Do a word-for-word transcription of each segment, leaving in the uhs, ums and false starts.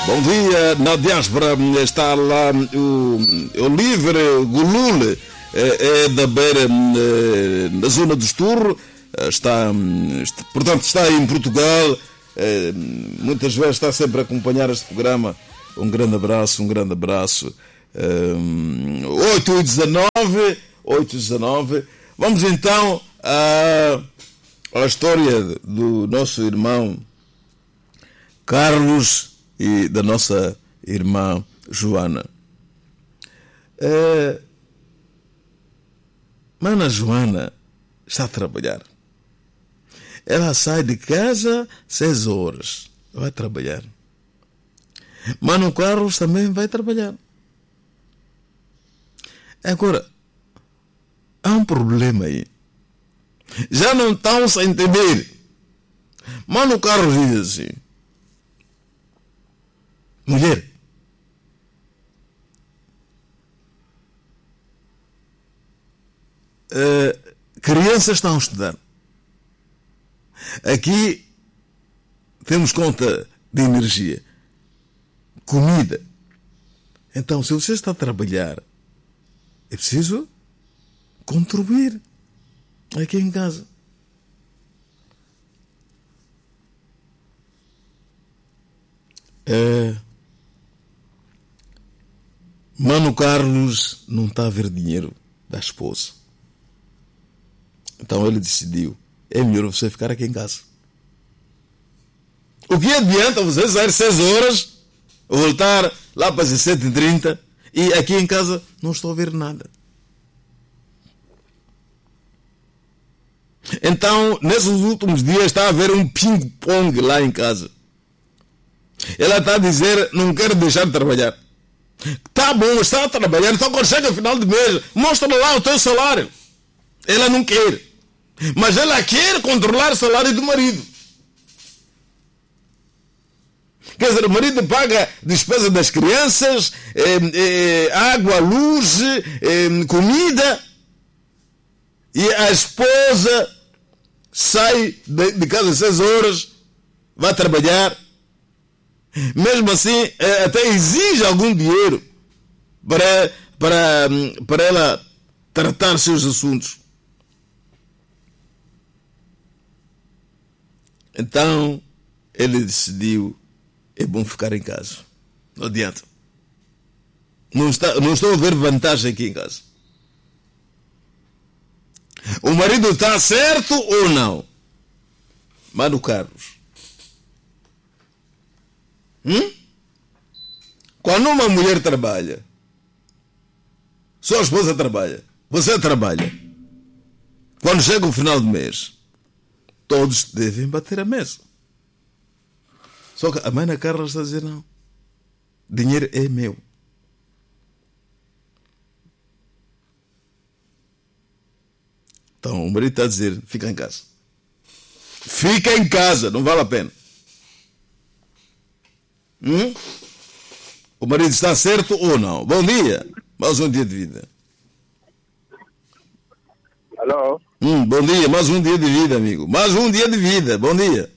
Bom dia, na diáspora está lá o Oliver Gulul, é, é da beira, na zona do Esturro, está, está, portanto está em Portugal, é, muitas vezes está sempre a acompanhar este programa. Um grande abraço, um grande abraço. Um, oito e dezanove, oito e dezanove. Vamos então à, à história do nosso irmão Carlos e da nossa irmã Joana. É, Mana Joana está a trabalhar. Ela sai de casa seis horas. Vai trabalhar. Mano Carlos também vai trabalhar. Agora, há um problema aí. Já não estão-se a entender. Mano Carlos diz assim: mulher, uh, crianças estão a estudar. Aqui temos conta de energia, comida. Então, se você está a trabalhar, é preciso contribuir aqui em casa. É... Mano Carlos não está a ver dinheiro da esposa. Então ele decidiu: é melhor você ficar aqui em casa. O que adianta você sair seis horas, voltar lá para as sete e trinta e aqui em casa não estou a ver nada? Então, nesses últimos dias está a haver um ping-pong lá em casa. Ela está a dizer: não quero deixar de trabalhar. Tá bom, está a trabalhar, então quando chega no final do mês, mostra lá o teu salário. Ela não quer. Mas ela quer controlar o salário do marido. Quer dizer, o marido paga despesa das crianças, eh, eh, água, luz, eh, comida. E a esposa sai de, de casa às seis horas, vai trabalhar. Mesmo assim, até exige algum dinheiro para, para, para ela tratar seus assuntos. Então, ele decidiu: é bom ficar em casa. Não adianta. Não, está, não estou a ver vantagem aqui em casa. O marido está certo ou não? Mano Carlos. Hum? Quando uma mulher trabalha, sua esposa trabalha, você trabalha, quando chega o final do mês, todos devem bater a mesa. Só que a mãe da Carla está a dizer: não, dinheiro é meu. Então o marido está a dizer: fica em casa. Fica em casa, não vale a pena. Hum? O marido está certo ou não? Bom dia, mais um dia de vida. Alô? Hum, bom dia, mais um dia de vida, amigo. Mais um dia de vida, bom dia.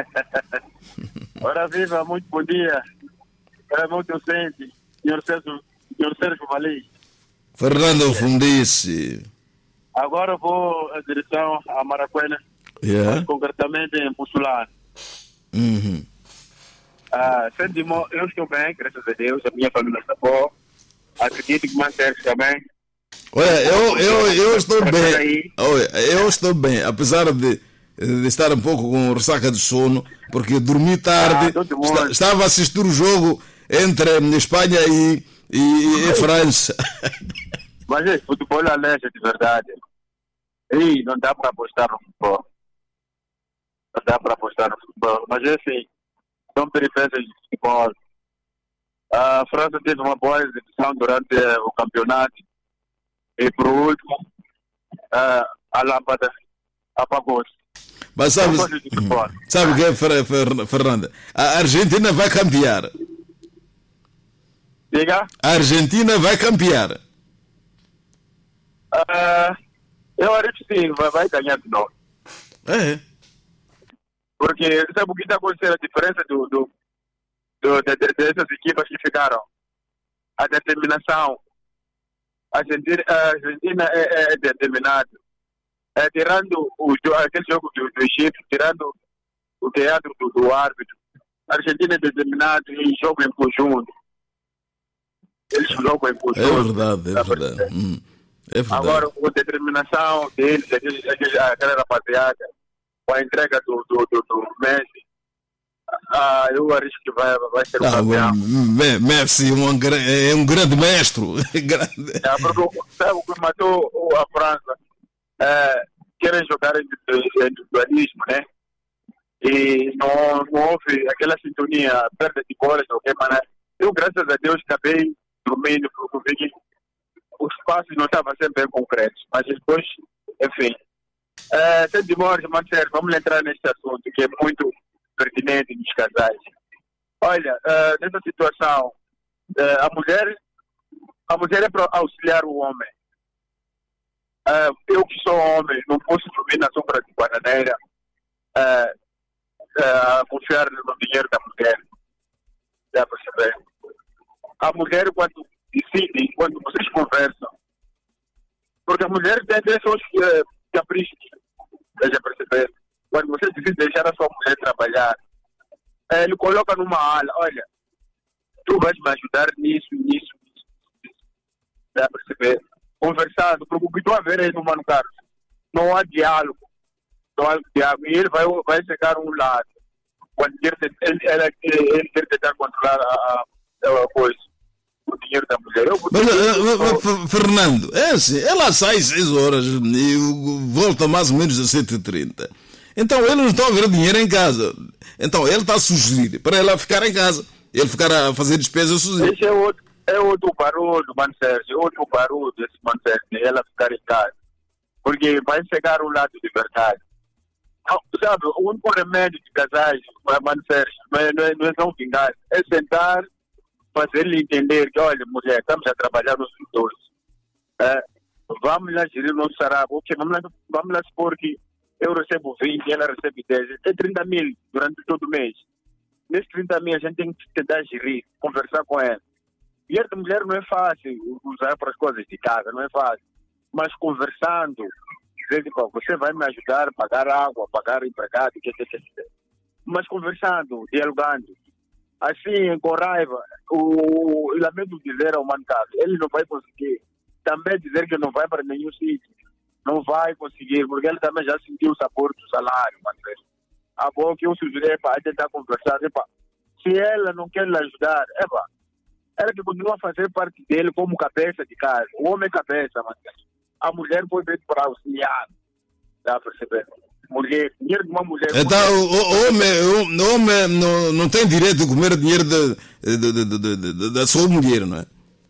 Ora viva, muito bom dia. É muito docente, senhor Sérgio, senhor Sérgio Valei. Fernando Fundice. Agora vou em direção a Maracuena, Yeah. concretamente em Pussular. Uhum. Ah, Sentimo, eu estou bem, graças a Deus, a minha família está boa. Acredito que mais Sérgio também. Olha, eu, eu, eu estou bem. Olha, eu estou bem, apesar de, de estar um pouco com ressaca de sono, porque dormi tarde, Ah, está, estava a assistir o jogo entre Espanha e, e, e França. Mas esse futebol é alerta de verdade. E não dá para apostar no futebol. Não dá para apostar no futebol. Mas assim, são peripécias de futebol. A França teve uma boa exibição durante o campeonato. E por último, uh, a lâmpada apagou-se. Mas sabe, sabe o que é, Fernanda? A Argentina vai campear. Diga? A Argentina vai campear. Uh, eu acho que sim, vai, vai ganhar de novo. É. Porque sabe o que está acontecendo? A diferença do, do, do, de, de, dessas equipas que ficaram. A determinação. A Argentina, a Argentina é, é determinada. É, tirando o, aquele jogo do, do Egito, tirando o teatro do, do árbitro, a Argentina é determinada e joga em conjunto. Eles jogam em conjunto. É verdade, é verdade. Hum, é verdade. Agora, a determinação deles, aquele, aquele, aquela rapaziada, com a entrega do, do, do, do Messi, ah, eu arrisco que vai, vai ser um ah, campeão. Messi é um, é um grande mestre. grande. É, porque, sabe o que matou a França? É, querem jogar em individualismo, né? E não, não houve aquela sintonia, perda de bola de qualquer maneira. Eu, graças a Deus, acabei dormindo, porque vi que os passos não estavam sempre bem concretos. Mas depois, enfim. É, sem demora, Marcelo, vamos entrar neste assunto que é muito pertinente nos casais. Olha, é, nessa situação, é, a mulher a mulher é para auxiliar o homem. É, eu que sou homem, não posso dormir na sombra de bananeira é, é, a confiar no dinheiro da mulher. Já perceber? A mulher, quando decide, quando vocês conversam, porque a mulher tem seus uh, caprichos, já perceber? Quando você decide deixar a sua mulher trabalhar, uh, ele coloca numa ala, olha, tu vais me ajudar nisso, nisso, nisso, já perceber? Conversando, porque o que estou a ver aí no Mano Carlos, não há diálogo, não há diálogo, e ele vai, vai chegar a um lado, quando ele, ele, ele, ele quer tentar controlar a, a, a coisa. O dinheiro da mulher. Eu, mas, eu, eu, Fernando, é assim, ela sai às seis horas e volta mais ou menos às sete e trinta. Então ele não está a ver dinheiro em casa. Então ele está a sugerir para ela ficar em casa. Ele ficar a fazer despesas sozinho. Esse é outro, é outro barulho, Mano Sérgio. Outro barulho desse Mano Sérgio, ela ficar em casa. Porque vai chegar um lado de verdade. Sabe, o único remédio de casais, Mano Sérgio, não é, não é, não é não vingar, é sentar, fazer-lhe entender que, olha, mulher, estamos a trabalhar nos dois. É, vamos lá gerir o nosso sarabo. Okay, vamos, lá, vamos lá supor que eu recebo vinte e ela recebe dez. É trinta mil durante todo o mês. Nesses trinta mil a gente tem que tentar gerir, conversar com ela. E essa mulher não é fácil usar para as coisas de casa, não é fácil. Mas conversando, dizer que você vai me ajudar a pagar água, pagar empregado, que, que, que, que. Mas conversando, dialogando. Assim, com raiva, o, eu lamento dizer ao Mano Carlos, ele não vai conseguir. Também dizer que não vai para nenhum sítio. Não vai conseguir, porque ele também já sentiu o sabor do salário, Mano. A boa que eu sugeri é para tentar conversar. Epa, se ela não quer lhe ajudar, epa, ela que continua a fazer parte dele como cabeça de casa. O homem é cabeça, Mano. A mulher foi feita para auxiliar. Está a perceber? Mulher, dinheiro de uma mulher. Então, o homem, o homem não, não tem direito de comer dinheiro de, de, de, de, de, da sua mulher, não é?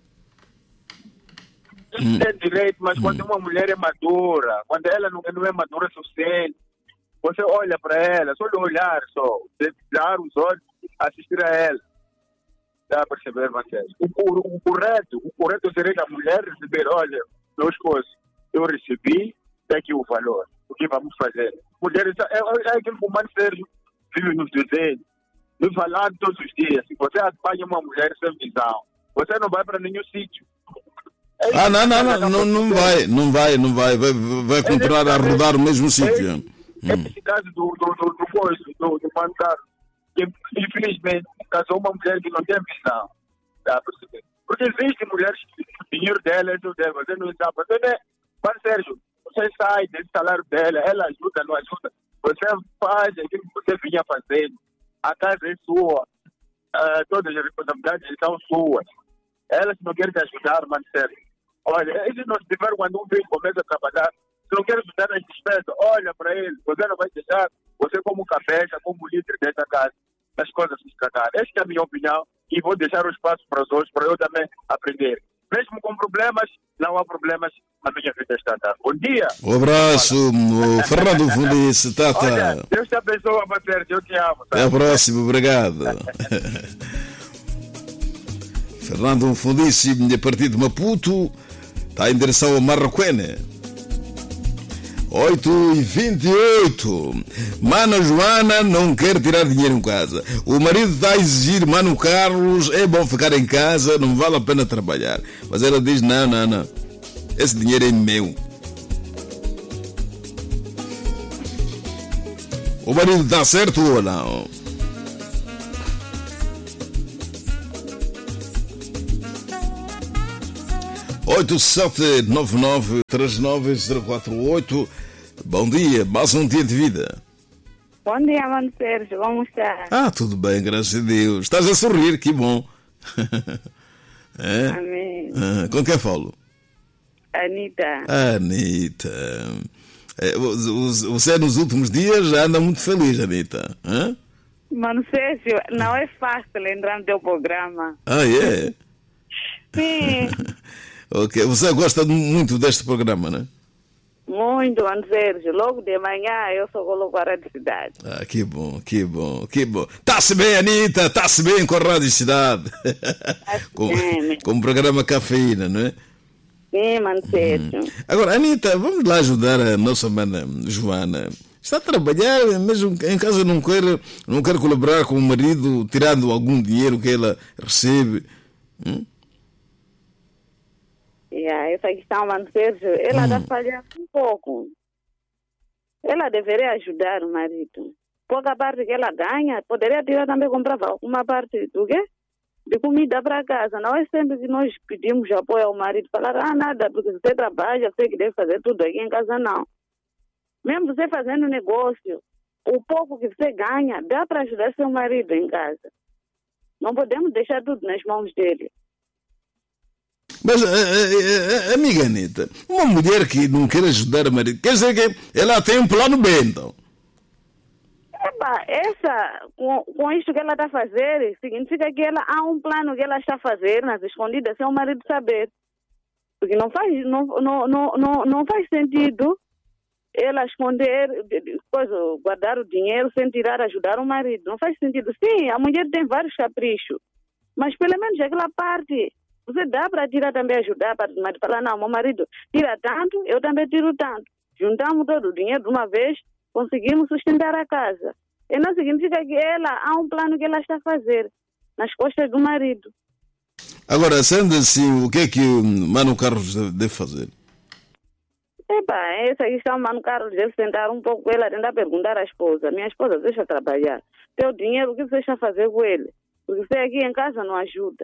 Ele tem direito, mas hum. quando uma mulher é madura, quando ela não, não é madura o suficiente, você olha para ela, só de olhar, só, dar os olhos, assistir a ela. Dá a perceber, Marcelo? O, o, o correto, o correto seria que a mulher receber, olha, duas coisas. Eu recebi, daqui o valor. O que vamos fazer? Mulheres, é, é aquilo que o Mano Sérgio vive nos desenhos, nos falando todos os dias. Se você apanha uma mulher sem visão, você não vai para nenhum sítio. É ah, não, não, não, não, não vai, não vai, não vai, vai, vai continuar é a rodar o mesmo sítio. É hum. esse caso do, do, do, do, do, do, do Mano Carlos, que infelizmente casou uma mulher que não tem visão. Tá, porque existem mulheres que o dinheiro dela é do dela, você não sabe. Você, né, Mano Sérgio, você sai desse salário dela, ela ajuda, não ajuda. Você faz aquilo que você vinha fazendo. A casa é sua. Uh, todas as responsabilidades são suas. Ela, se não quer te ajudar, Mano Sérgio, olha, eles não se tiveram quando um filho começa a trabalhar. Se não quer ajudar nas despesas, olha para ele. Você não vai deixar, você como cabeça, como líder dessa casa, as coisas se tratar. Esta é a minha opinião e vou deixar o espaço para os outros, para eu também aprender. Mesmo com problemas, não há problemas, a minha vida está a dar. Bom dia. Um abraço, o Fernando Fundice. Tá, tá. Olha, Deus te abençoe, Matheus. Eu te amo. Tá? Até a próxima, obrigado. Fernando Fundice, a partir de Maputo, está em direção a Marraquene. oito e vinte e oito. Mano Joana não quer tirar dinheiro em casa. O marido está a exigir, Mano Carlos, é bom ficar em casa, não vale a pena trabalhar. Mas ela diz, não, não, não. Esse dinheiro é meu. O marido está certo ou não? oito sete nove nove três nove zero quatro oito. Bom dia, mais um dia de vida. Bom dia, Mano Sérgio, como está? Ah, tudo bem, graças a Deus. Estás a sorrir, que bom. É? Amém. Ah, com quem falo? Anitta. Anitta. É, você nos últimos dias já anda muito feliz, Anitta. Hã? Mano Sérgio, não é fácil entrar no teu programa. Ah, é? Sim. Ok, você gosta muito deste programa, né? Muito, Mano Sérgio. Logo de manhã eu só coloco a Rádio Cidade. Ah, que bom, que bom, que bom. Tá-se bem, Anitta, está-se bem com a Rádio Cidade. com, com o programa Cafeína, não é? Sim, Mano Sérgio. Hum. Agora, Anitta, vamos lá ajudar a nossa mana Joana. Está a trabalhar, mesmo em casa não quer, não quer colaborar com o marido, tirando algum dinheiro que ela recebe. Hum? Yeah, essa questão, Mano Sérgio, ela está hum. falhando um pouco. Ela deveria ajudar o marido. Pouca parte que ela ganha, poderia tirar também, comprar uma parte do quê? De comida para casa. Não é sempre que nós pedimos apoio ao marido, falar, ah, nada, porque você trabalha, você que deve fazer tudo aqui em casa, não. Mesmo você fazendo negócio, o pouco que você ganha, dá para ajudar seu marido em casa. Não podemos deixar tudo nas mãos dele. Mas, amiga Anitta, uma mulher que não quer ajudar o marido, quer dizer que ela tem um plano B, então? Epa, essa, com, com isto que ela está a fazer, significa que ela há um plano que ela está a fazer nas escondidas sem o marido saber. Porque não faz, não, não, não, não, não faz sentido ela esconder, depois guardar o dinheiro sem tirar, ajudar o marido. Não faz sentido. Sim, a mulher tem vários caprichos, mas pelo menos aquela parte, você dá para tirar também, ajudar, para o marido falar, não, meu marido tira tanto, eu também tiro tanto. Juntamos todo o dinheiro de uma vez, conseguimos sustentar a casa. E não significa que ela, há um plano que ela está a fazer nas costas do marido. Agora, sendo assim, o que é que o Mano Carlos deve fazer? Epa, essa questão, Mano Carlos deve sentar um pouco com ela, tentar perguntar à esposa. Minha esposa, deixa trabalhar. Teu dinheiro, o que você está a fazer com ele? Porque você aqui em casa não ajuda.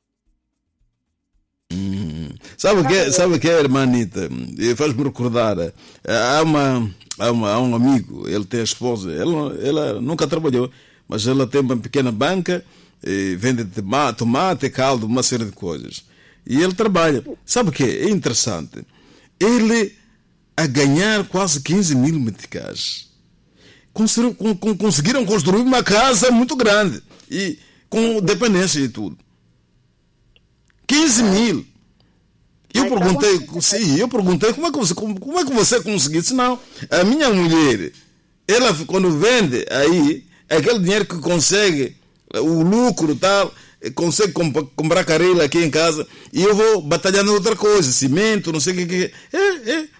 Hum. Sabe o que, sabe que é, irmã Anitta? Faz-me recordar. Há, uma, há, uma, há um amigo, ele tem a esposa, ela, ela nunca trabalhou, mas ela tem uma pequena banca, vende tomate, caldo, uma série de coisas. E ele trabalha. Sabe o que é? É interessante. Ele, a ganhar quase quinze mil meticais, conseguiram construir uma casa muito grande, e com dependência e tudo. quinze mil. Eu perguntei, sim, eu perguntei como é que você, como, como é que você conseguiu? Não, a minha mulher, ela quando vende aí, aquele dinheiro que consegue, o lucro tal, consegue comp- comprar carreira aqui em casa, e eu vou batalhando outra coisa, cimento, não sei o que que é. É.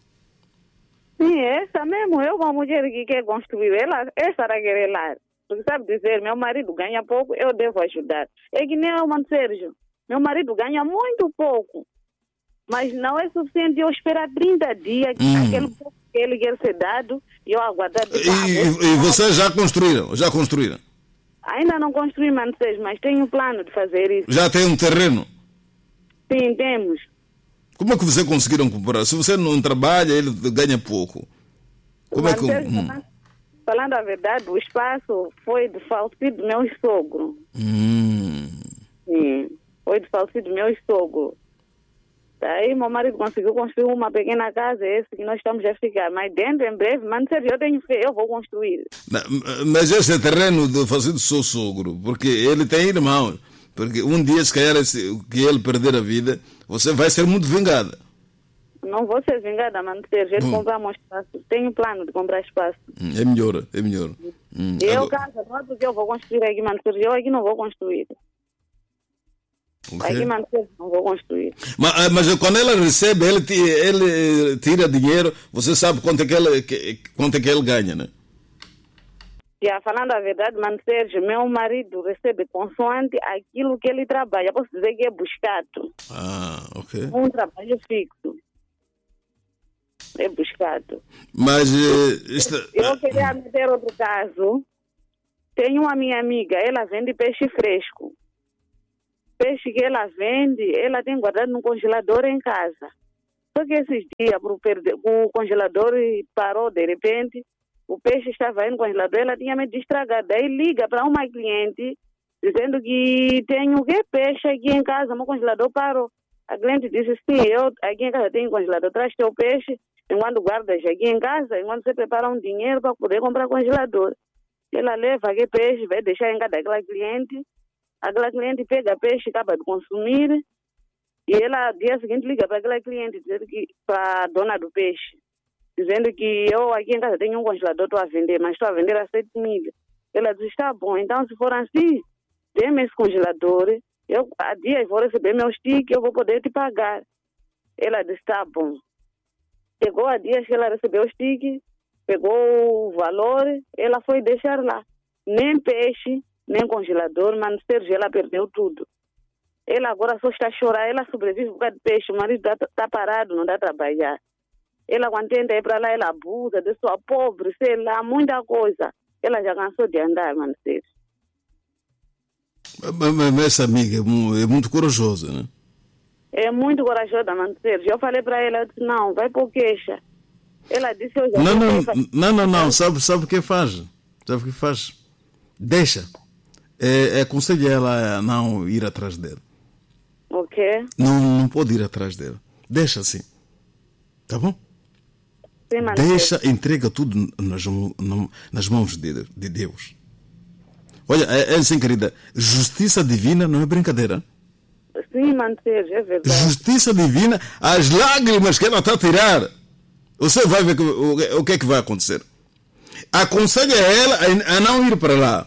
Sim, essa mesmo, eu como mulher que quer construir, ela, essa era querer lá. Porque sabe dizer, meu marido ganha pouco, eu devo ajudar. É que nem eu, Mano Sérgio, meu marido ganha muito pouco. Mas não é suficiente eu esperar trinta dias, hum. aquele pouco que ele quer ser dado, e eu aguardar de e, e, e vocês já construíram? Já construíram? Ainda não construí, Mano Sérgio, mas tenho plano de fazer isso. Já tem um terreno? Sim, temos. Como é que vocês conseguiram comprar? Se você não trabalha, ele ganha pouco. Como Mano é que... Sérgio, hum. falando, falando a verdade, o espaço foi de falecido do meu sogro. Hum. Sim, foi de falecido do meu sogro. Daí meu marido conseguiu construir uma pequena casa, esse que nós estamos a ficar. Mas dentro, em breve, Mano Sérgio, eu tenho fé, eu vou construir. Mas esse é terreno do falecido do seu sogro, porque ele tem irmãos. Porque um dia, se calhar, esse, que ele perder a vida, você vai ser muito vingada. Não vou ser vingada, Mano Sérgio. Ele hum. comprar um espaço. Tenho plano de comprar espaço. É melhor, é melhor. Hum. Eu, Agora... casa, não é porque eu vou construir aqui, Mano Sérgio. Eu aqui não vou construir. Okay. Aqui, mano, não vou construir. Mas, mas quando ela recebe, ele, ele tira dinheiro, você sabe quanto é que ele, quanto é que ele ganha, né? Já falando a verdade, mano Sérgio, meu marido recebe consoante aquilo que ele trabalha. Posso dizer que é buscado. Ah, ok. Um trabalho fixo. É buscado. Mas... Uh, isto... Eu queria meter outro caso. Tenho uma minha amiga, ela vende peixe fresco. Peixe que ela vende, ela tem guardado no congelador em casa. Só que esses dias o congelador parou de repente, o peixe estava aí no congelador, ela tinha medo de estragar. Daí liga para uma cliente dizendo que tem o que peixe aqui em casa, meu congelador parou. A cliente disse, sim, eu aqui em casa tenho congelador, traz teu peixe, enquanto guardas aqui em casa, enquanto você prepara um dinheiro para poder comprar congelador. Ela leva aquele peixe, vai deixar em casa daquela cliente, aquela cliente pega peixe, acaba de consumir, e ela, dia seguinte, liga para aquela cliente, dizendo que, para a dona do peixe, dizendo que eu aqui em casa tenho um congelador, estou a vender, mas estou a vender a sete mil. Ela diz, está bom, então se for assim, dê-me esse congelador, eu a dia vou receber meu stick, eu vou poder te pagar. Ela disse, está bom. Chegou a dias que ela recebeu o stick, pegou o valor, ela foi deixar lá. Nem peixe, nem congelador, mas Sérgio, ela perdeu tudo. Ela agora só está a chorar, ela sobrevive por causa de peixe, o marido está parado, não dá a trabalhar. Ela quando tenta ir para lá, ela abusa, de sua pobre, sei lá, muita coisa. Ela já cansou de andar, mano, Sérgio. Mas essa amiga é muito corajosa, né? É muito corajosa, mano, Sérgio. Eu falei para ela, eu disse, não, vai por queixa. Ela disse, eu já não, não, não, não, não, sabe, sabe o que faz? Sabe o que faz? Deixa. É, aconselha ela a não ir atrás dele. Ok. Não, não pode ir atrás dele. Deixa assim. Tá bom? Sim, mano, deixa, Sérgio. entrega tudo nas, nas mãos de, de Deus. Olha, é, é assim, querida, justiça divina não é brincadeira. Sim, mano, Sérgio, é verdade. Justiça divina, as lágrimas que ela está a tirar, você vai ver o, o que é que vai acontecer. Aconselha ela a, a não ir para lá.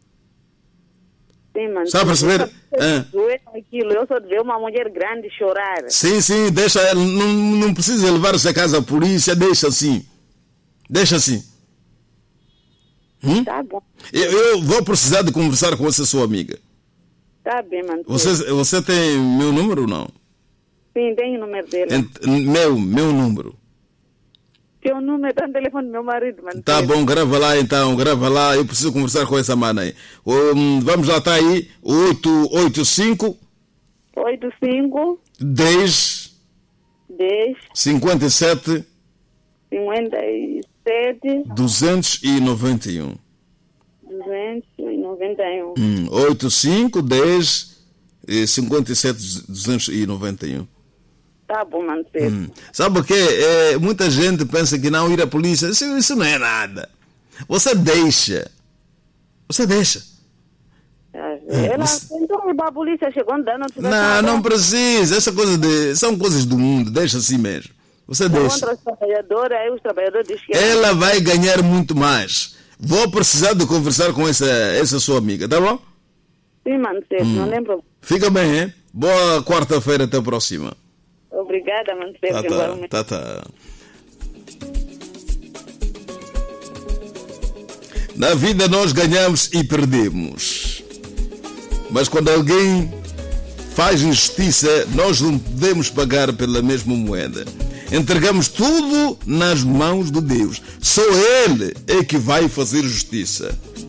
Sim, mano. Está a perceber? É. Aquilo. Eu só de ver uma mulher grande chorar. Sim, sim, deixa ela, não, não precisa levar-se a casa à polícia, deixa assim. Deixa assim. Hum? Tá bom. Eu, eu vou precisar de conversar com essa sua amiga. Tá bem, mano. Você, você tem meu número ou não? Sim, tem o número dele. Ent, meu, meu número. Teu número está no telefone do meu marido, mano. Tá bom, grava lá então, grava lá. Eu preciso conversar com essa mana aí. Um, vamos lá, tá aí. oito oito cinco oito cinco dez dez cinquenta e sete cinquenta e sete duzentos e noventa e um. duzentos e noventa e um. Hum, oito cinco dez cinquenta e sete duzentos e noventa e um. Tá bom, mano. Hum. Sabe o que? É, muita gente pensa que não ir à polícia. Isso, isso não é nada. Você deixa. Você deixa. Ela tentou ir para a polícia, chegou a notificação. Não, não precisa. Essa coisa de, são coisas do mundo. Deixa assim mesmo. Você deixa. Contra os trabalhadores, aí os trabalhadores dizem que... Ela vai ganhar muito mais. Vou precisar de conversar com essa, essa sua amiga, tá bom? Sim, mano, certo, hum. não lembro. Fica bem, hein? Boa quarta-feira, até a próxima. Obrigada, mano, certo. Tá, tá, tá. Na vida nós ganhamos e perdemos. Mas quando alguém faz injustiça, nós não podemos pagar pela mesma moeda. Entregamos tudo nas mãos de Deus. Só Ele é que vai fazer justiça.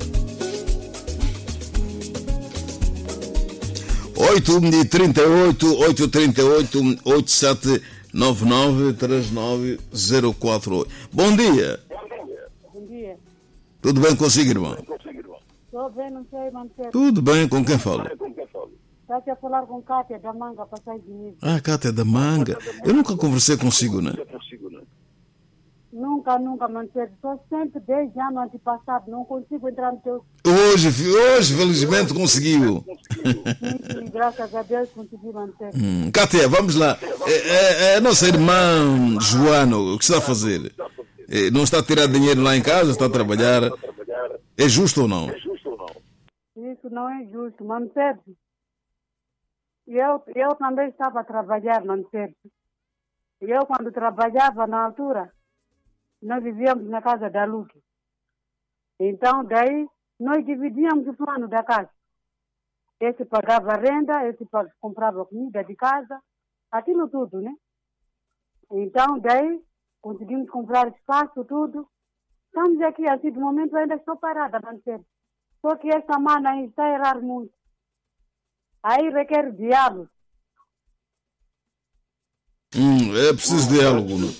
oito trinta e oito, oito trinta e oito, oito sete nove nove três nove zero quatro oito. Bom dia. Bom dia. Tudo bem consigo, irmão? Estou bem, não sei manter. Tudo bem, com quem fala? Está a falar com Cátia da Manga, para sair de mim. Ah, Cátia da Manga. Eu nunca conversei consigo, né? Nunca, nunca, manter. Estou sempre desde ano antepassado, não consigo entrar no teu... Hoje, hoje, felizmente conseguiu. Sim, sim, graças a Deus consegui manter. Hum, Cátia, vamos lá. É, é, é a nossa irmã Joana, o que está a fazer? É, não está a tirar dinheiro lá em casa, está a trabalhar. É justo ou não? Isso não é justo, manter. Eu, eu também estava a trabalhar, não certo? Eu, quando trabalhava na altura, nós vivíamos na casa da Luque. Então, daí, nós dividíamos o plano da casa. Esse pagava renda, esse comprava comida de casa, aquilo tudo, né? Então, daí, conseguimos comprar espaço, tudo. Estamos aqui, assim, de momento ainda estou parada, não sei. Só que esta mana aí está a errar muito. Aí requer diálogo. Hum, é preciso diálogo, não?